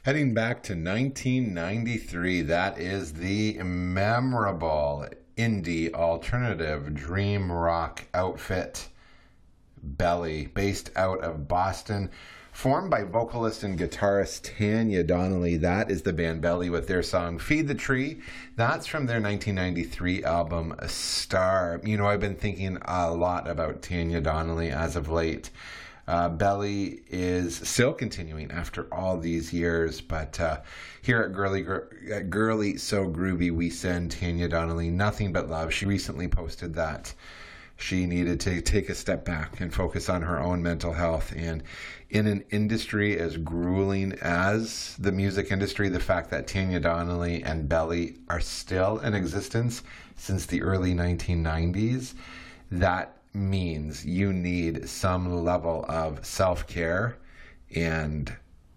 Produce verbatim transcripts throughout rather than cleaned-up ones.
Heading back to nineteen ninety-three, that is the memorable indie alternative dream rock outfit Belly, based out of Boston, formed by vocalist and guitarist Tanya Donnelly. That is the band Belly with their song Feed the Tree. That's from their nineteen ninety-three album Star. You know, I've been thinking a lot about Tanya Donnelly as of late. Uh, Belly is still continuing after all these years, but uh, here at Girly, at Girly So Groovy, we send Tanya Donnelly nothing but love. She recently posted that she needed to take a step back and focus on her own mental health. And in an industry as grueling as the music industry, the fact that Tanya Donnelly and Belly are still in existence since the early nineteen nineties, that means you need some level of self-care and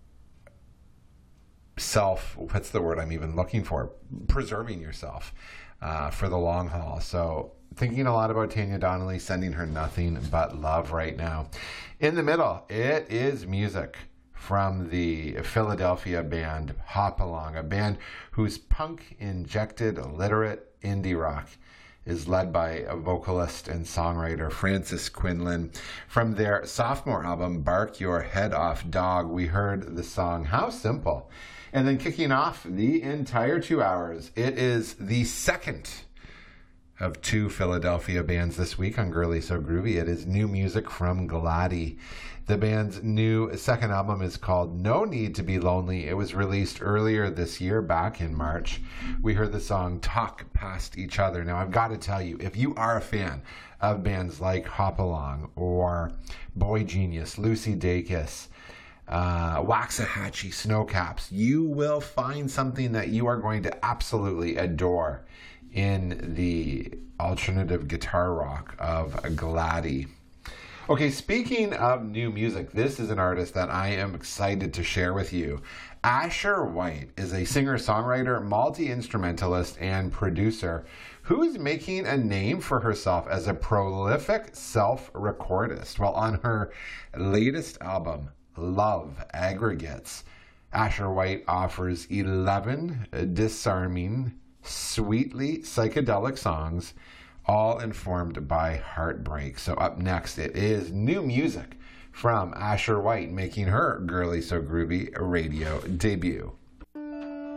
self, what's the word I'm even looking for? Preserving yourself uh, for the long haul. So thinking a lot about Tanya Donnelly, sending her nothing but love right now. In the middle, it is music from the Philadelphia band Hopalong, a band whose punk-injected literate indie rock is led by a vocalist and songwriter Francis Quinlan. From their sophomore album, Bark Your Head Off Dog, we heard the song How Simple. And then kicking off the entire two hours, it is the second of two Philadelphia bands this week on Girly So Groovy. It is new music from Gladdy. The band's new second album is called No Need to Be Lonely. It was released earlier this year, back in March. We heard the song Talk Past Each Other. Now, I've got to tell you, if you are a fan of bands like Hopalong or Boy Genius, Lucy Dacus, uh, Waxahachie, Snowcaps, you will find something that you are going to absolutely adore in the alternative guitar rock of Gladdy. Okay, speaking of new music, this is an artist that I am excited to share with you. Asher White is a singer-songwriter, multi-instrumentalist, and producer who's making a name for herself as a prolific self-recordist. Well, on her latest album, Love Aggregates, Asher White offers eleven disarming, sweetly psychedelic songs, all informed by heartbreak. So up next, it is new music from Asher White, making her Girly So Groovy radio debut.